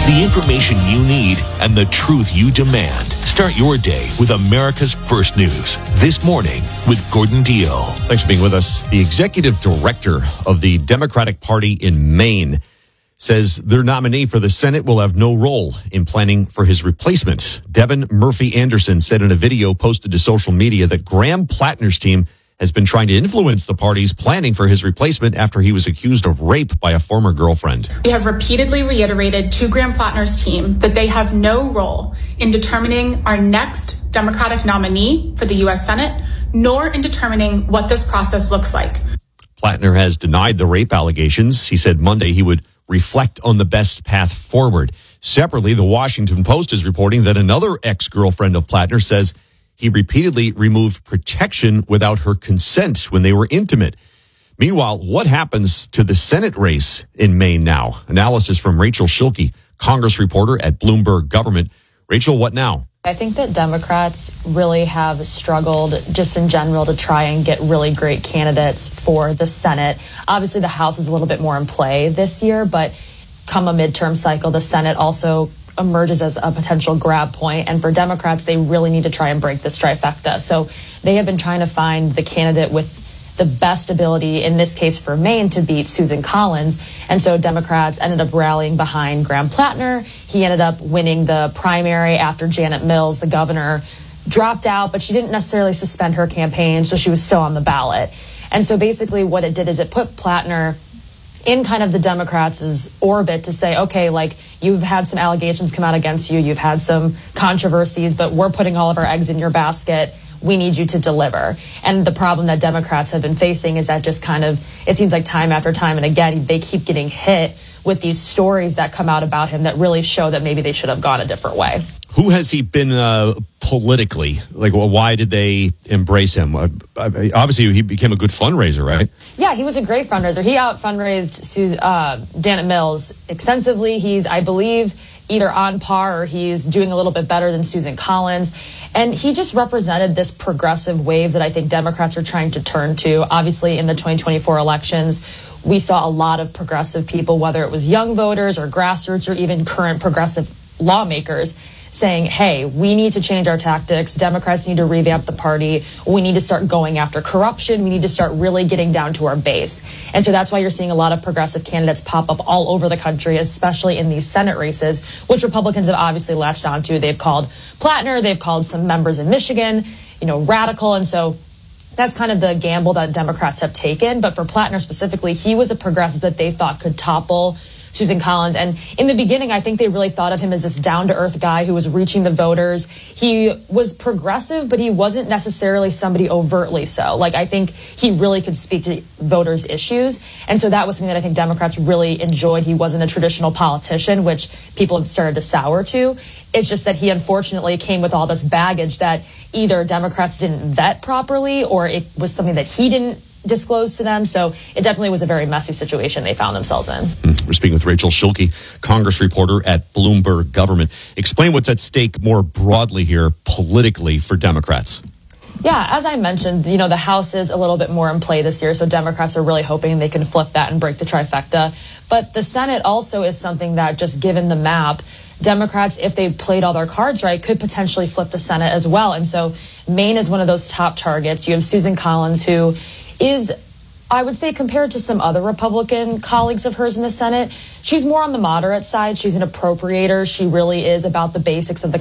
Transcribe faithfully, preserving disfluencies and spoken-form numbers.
The information you need and the truth you demand. Start your day with America's First News. This morning with Gordon Deal. Thanks for being with us. The executive director of the Democratic Party in Maine says their nominee for the Senate will have no role in planning for his replacement. Devin Murphy Anderson said in a video posted to social media that Graham Plattner's team has been trying to influence the party's planning for his replacement after he was accused of rape by a former girlfriend. We have repeatedly reiterated to Graham Plattner's team that they have no role in determining our next Democratic nominee for the U S Senate, nor in determining what this process looks like. Plattner has denied the rape allegations. He said Monday he would reflect on the best path forward. Separately, the Washington Post is reporting that another ex-girlfriend of Plattner says he repeatedly removed protection without her consent when they were intimate. Meanwhile, what happens to the Senate race in Maine now? Analysis from Rachel Schilke, Congress reporter at Bloomberg Government. Rachel, what now? I think that Democrats really have struggled just in general to try and get really great candidates for the Senate. Obviously, the House is a little bit more in play this year, but come a midterm cycle, the Senate also emerges as a potential grab point. And for Democrats, they really need to try and break this trifecta. So they have been trying to find the candidate with the best ability, in this case for Maine, to beat Susan Collins. And so Democrats ended up rallying behind Graham Plattner. He ended up winning the primary after Janet Mills, the governor, dropped out, but she didn't necessarily suspend her campaign, so she was still on the ballot. And so basically what it did is it put Plattner in kind of the Democrats' orbit to say, okay, like, you've had some allegations come out against you, you've had some controversies, but we're putting all of our eggs in your basket. We need you to deliver. And the problem that Democrats have been facing is that just kind of, it seems like time after time and again, they keep getting hit with these stories that come out about him that really show that maybe they should have gone a different way. Who has he been uh, politically? Like, well, why did they embrace him? Uh, obviously, he became a good fundraiser, right? Yeah, he was a great fundraiser. He out fundraised Susan, uh, Janet Mills extensively. He's, I believe, either on par or he's doing a little bit better than Susan Collins. And he just represented this progressive wave that I think Democrats are trying to turn to. Obviously, in the twenty twenty-four elections, we saw a lot of progressive people, whether it was young voters or grassroots or even current progressive lawmakers, saying, hey, we need to change our tactics. Democrats need to revamp the party. We need to start going after corruption. We need to start really getting down to our base. And so that's why you're seeing a lot of progressive candidates pop up all over the country, especially in these Senate races, which Republicans have obviously latched onto. They've called Plattner, they've called some members in Michigan, you know, radical. And so that's kind of the gamble that Democrats have taken. But for Plattner specifically, he was a progressive that they thought could topple Susan Collins. And in the beginning, I think they really thought of him as this down-to-earth guy who was reaching the voters. He was progressive, but he wasn't necessarily somebody overtly so. Like, I think he really could speak to voters' issues. And so that was something that I think Democrats really enjoyed. He wasn't a traditional politician, which people have started to sour to. It's just that he unfortunately came with all this baggage that either Democrats didn't vet properly or it was something that he didn't disclosed to them. So it definitely was a very messy situation they found themselves in. We're speaking with Rachel Schilke, Congress reporter at Bloomberg Government. Explain what's at stake more broadly here politically for Democrats. Yeah, as I mentioned, you know, the House is a little bit more in play this year, so Democrats are really hoping they can flip that and break the trifecta. But the Senate also is something that, just given the map, Democrats, if they played all their cards right, could potentially flip the Senate as well. And so Maine is one of those top targets. You have Susan Collins, who is, I would say, compared to some other Republican colleagues of hers in the Senate, she's more on the moderate side. She's an appropriator. She really is about the basics of the